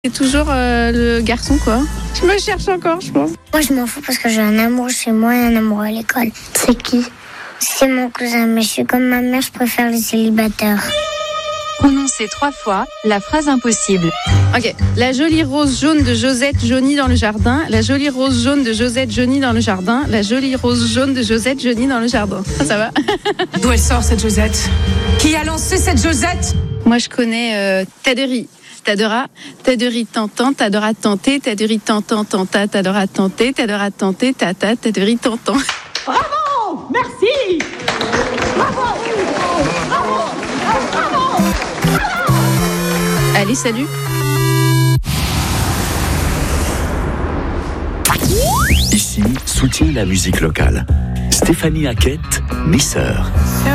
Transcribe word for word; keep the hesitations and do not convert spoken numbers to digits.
C'est toujours euh, le garçon, quoi. Je me cherche encore, je pense. Moi, je m'en fous parce que j'ai un amour chez moi et un amour à l'école. C'est qui? C'est mon cousin, mais je suis comme ma mère, je préfère les célibataires. Prononcez trois fois la phrase impossible. Ok. La jolie rose jaune de Josette jaunie dans le jardin. La jolie rose jaune de Josette jaunie dans le jardin. La jolie rose jaune de Josette jaunie dans le jardin. Ça, ça va? D'où elle sort, cette Josette? Qui a lancé cette Josette? Moi, je connais euh, Taderi. T'adoras, t'adoris tentant, t'adoras tenter, t'adoris tentant, tenta, t'adoras tenter, t'adoras tenter, tata, t'adoris tentant. Bravo! Merci! Bravo! Bravo! Bravo! Allez, salut! Ici, soutient la musique locale. Stéphanie Hackett, Misseur.